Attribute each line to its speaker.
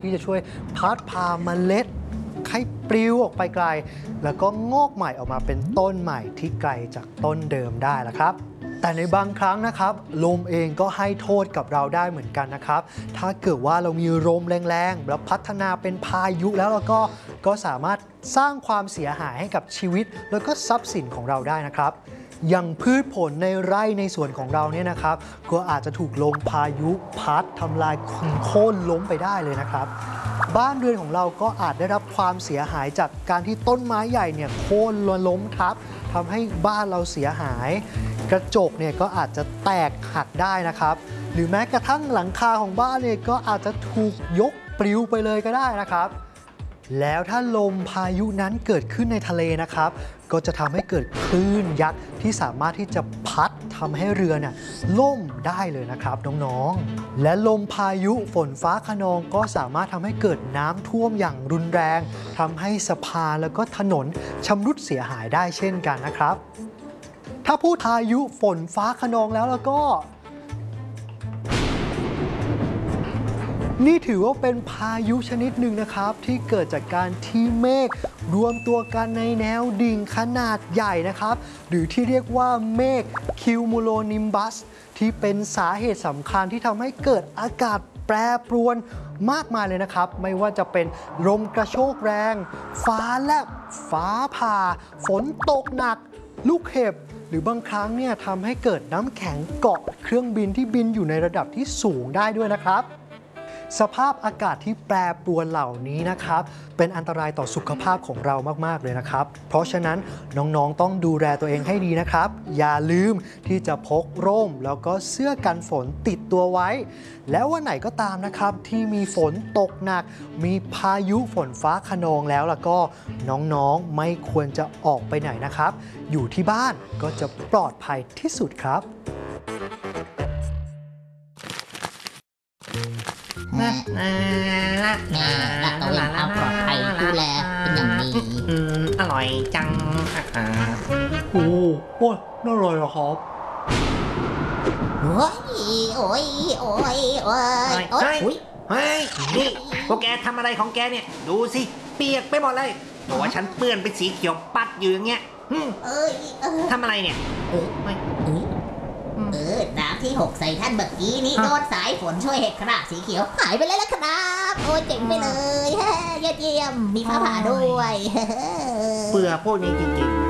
Speaker 1: ที่จะช่วยพัดพาเมล็ดให้ปลิวออกไปไกลแล้วก็งอกใหม่ออกมาเป็นต้นใหม่ที่ไกลจากต้นเดิมได้ละครับแต่ในบางครั้งนะครับลมเองก็ให้โทษกับเราได้เหมือนกันนะครับถ้าเกิดว่าเรามีลมแรงๆแล้วพัฒนาเป็นพายุแล้วเราก็สามารถสร้างความเสียหายให้กับชีวิตแล้วก็ทรัพย์สินของเราได้นะครับอย่างพืชผลในไร่ในสวนของเราเนี่ยนะครับก็อาจจะถูกลมพายุพัดทำลายโค่นล้มไปได้เลยนะครับบ้านเรือนของเราก็อาจได้รับความเสียหายจากการที่ต้นไม้ใหญ่เนี่ยโค่นล้มทับทำให้บ้านเราเสียหายกระจกเนี่ยก็อาจจะแตกหักได้นะครับหรือแม้กระทั่งหลังคาของบ้านเนี่ยก็อาจจะถูกยกปลิวไปเลยก็ได้นะครับแล้วถ้าลมพายุนั้นเกิดขึ้นในทะเลนะครับก็จะทำให้เกิดคลื่นยักษ์ที่สามารถที่จะพัดทำให้เรือเนี่ยล่มได้เลยนะครับน้องๆและลมพายุฝนฟ้าคะนองก็สามารถทำให้เกิดน้ำท่วมอย่างรุนแรงทำให้สะพานแล้วก็ถนนชำรุดเสียหายได้เช่นกันนะครับถ้าพูดพายุฝนฟ้าคะนองแล้วก็นี่ถือว่าเป็นพายุชนิดหนึ่งนะครับที่เกิดจากการที่เมฆรวมตัวกันในแนวดิ่งขนาดใหญ่นะครับหรือที่เรียกว่าเมฆคิวมูโลนิมบัสที่เป็นสาเหตุสำคัญที่ทำให้เกิดอากาศแปรปรวนมากมายเลยนะครับไม่ว่าจะเป็นลมกระโชกแรงฟ้าแลบฟ้าผ่าฝนตกหนักลูกเห็บหรือบางครั้งเนี่ยทำให้เกิดน้ำแข็งเกาะเครื่องบินที่บินอยู่ในระดับที่สูงได้ด้วยนะครับสภาพอากาศที่แปรปรวนเหล่านี้นะครับเป็นอันตรายต่อสุขภาพของเรามากๆเลยนะครับเพราะฉะนั้นน้องๆต้องดูแลตัวเองให้ดีนะครับอย่าลืมที่จะพกร่มแล้วก็เสื้อกันฝนติดตัวไว้แล้ววันไหนก็ตามนะครับที่มีฝนตกหนักมีพายุฝนฟ้าคะนองแล้วก็น้องๆไม่ควรจะออกไปไหนนะครับอยู่ที่บ้านก็จะปลอดภัยที่สุดครับ
Speaker 2: รัตเวนเอาปลอดภัยดูแลเป็นอย่างดี
Speaker 3: อร่อยจัง
Speaker 1: โอ้โหน่าอร่อยเหรอครับ
Speaker 2: โอ้ย
Speaker 3: เฮ้ยนี่พวกแกทำอะไรของแกเนี่ยดูสิเปียกไปหมดเลยตัวฉันเปื้อนเป็นสีเขียวปัดอยู่อย่างเงี้ยทำอะไรเนี่ย
Speaker 2: น้ำที่หกใส่ท่านเมื่อกี้นี้โดนสายฝนช่วยให้คราบสีเขียวหายไปเลยแล้วครับโอ้ยเจ๋งไปเลยยอดเยี่ยมมีฟ้าผ่าด้วย
Speaker 3: เบื่อพวกนี้จริงๆ